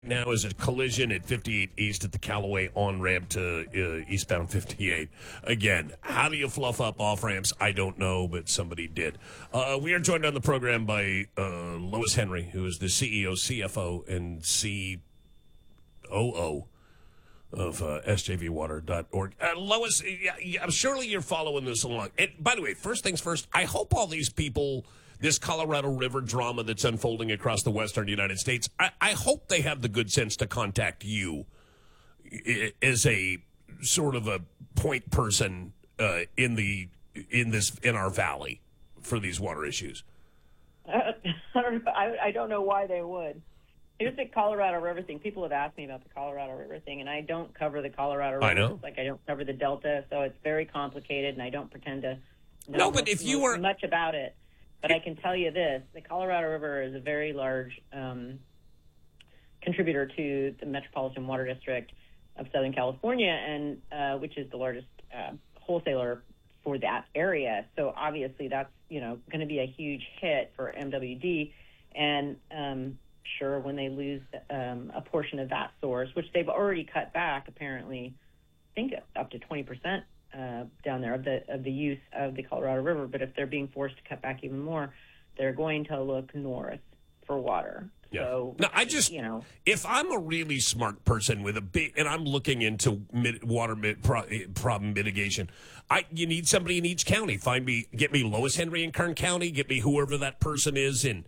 Now is a collision at 58 East at the Callaway on-ramp to eastbound 58. Again, how do you fluff up off-ramps? I don't know, but somebody did. We are joined on the program by Lois Henry, who is the CEO, CFO, and COO of sjvwater.org. Lois, surely you're following this along. And by the way, first things first, I hope all these people, this Colorado River drama that's unfolding across the western United States, I hope they have the good sense to contact you as a sort of a point person in our valley for these water issues. I don't know why they would. Here's the Colorado River thing. People have asked me about the Colorado River thing, and I don't cover the Colorado River. I know. Like I don't cover the Delta, so it's very complicated, and I don't pretend to know much about it. But I can tell you this: the Colorado River is a very large contributor to the Metropolitan Water District of Southern California, and which is the largest wholesaler for that area. So obviously, that's going to be a huge hit for MWD, and sure, when they lose a portion of that source, which they've already cut back, apparently, I think up to 20%. Down there of the use of the Colorado River, but if they're being forced to cut back even more, they're going to look north for water. Yeah. So now, if I'm a really smart person with a big, and I'm looking into problem mitigation, you need somebody in each county. Get me Lois Henry in Kern County, get me whoever that person is in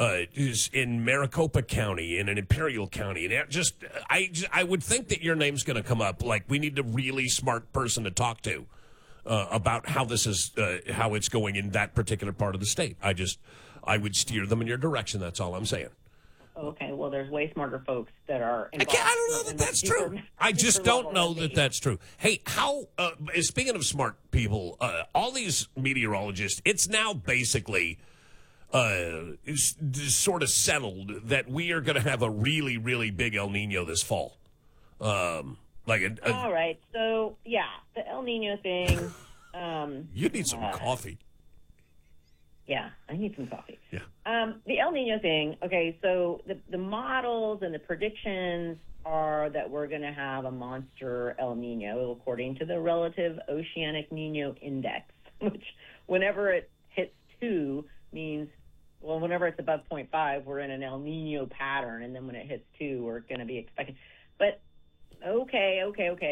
Maricopa County, in an Imperial County, and I would think that your name's going to come up. Like, we need a really smart person to talk to about how this is, how it's going in that particular part of the state. I would steer them in your direction. That's all I'm saying. Okay, well, there's way smarter folks that are involved. I don't know that that's true. I just don't know that that's true. Hey, speaking of smart people, all these meteorologists, it's now basically sort of settled that we are going to have a really, really big El Nino this fall. All right. So, yeah, the El Nino thing. You need some coffee. Yeah, I need some coffee. Yeah. The El Nino thing, okay, so the models and the predictions are that we're going to have a monster El Nino according to the Relative Oceanic Nino Index, which whenever it hits 2 means, well, whenever it's above 0.5, we're in an El Nino pattern, and then when it hits 2, we're going to be expecting. But, okay,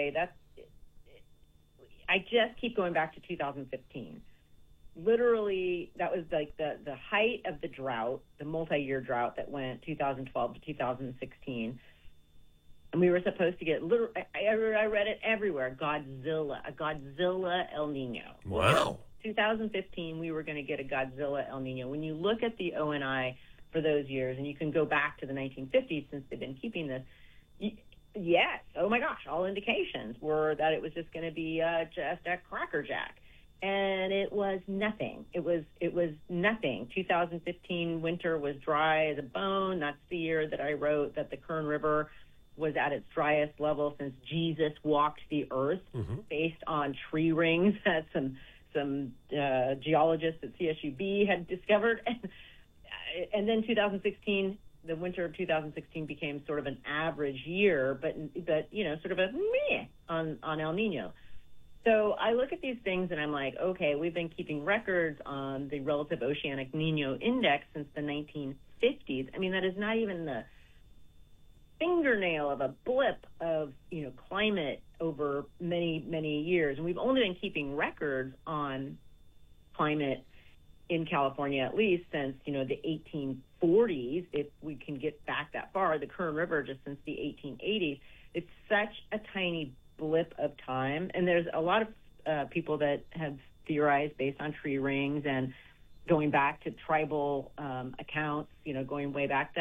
I just keep going back to 2015. Literally, that was like the height of the drought, the multi-year drought that went 2012 to 2016. And we were supposed to get, I read it everywhere, a Godzilla El Nino. Wow. 2015, we were going to get a Godzilla El Nino. When you look at the ONI for those years, and you can go back to the 1950s since they've been keeping this, yes, oh my gosh, all indications were that it was just going to be just a crackerjack. And it was nothing. It was nothing. 2015 winter was dry as a bone. That's the year that I wrote that the Kern River was at its driest level since Jesus walked the earth, based on tree rings that some geologists at CSUB had discovered. And then 2016, the winter of 2016 became sort of an average year, but sort of a meh on El Nino. So I look at these things and I'm like, okay, we've been keeping records on the Relative Oceanic Nino Index since the 1950s. I mean, that is not even the fingernail of a blip of, climate over many, many years. And we've only been keeping records on climate in California, at least since, the 1840s, if we can get back that far. The Kern River, just since the 1880s. It's such a tiny blip of time. And there's a lot of people that have theorized based on tree rings and going back to tribal accounts, going way back,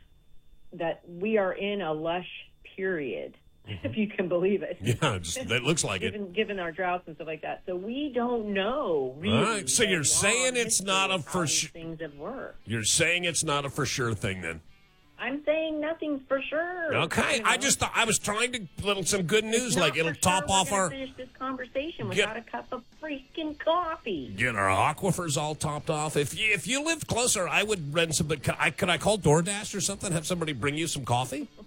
that we are in a lush period, if you can believe it. Yeah, that looks like given our droughts and stuff like that. So we don't know really. All right, so you're saying it's not a for sure. Things have worked. You're saying it's not a for sure thing, then. I'm saying nothing's for sure. Okay, I just thought I was trying to little some good news, like it'll top off our. Finish this conversation without a cup of freaking coffee. Get our aquifers all topped off. If you lived closer, I would rent some. But could I call DoorDash or something? Have somebody bring you some coffee?